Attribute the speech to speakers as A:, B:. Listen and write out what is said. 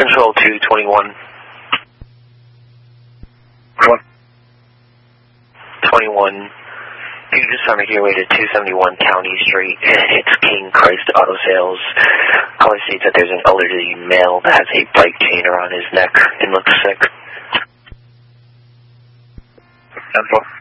A: Control 221. 21. You just want to make your way to 271 County Street. It's King Christ Auto Sales. Caller states that there's an elderly male that has a bike chain around his neck and looks sick.
B: 10-4.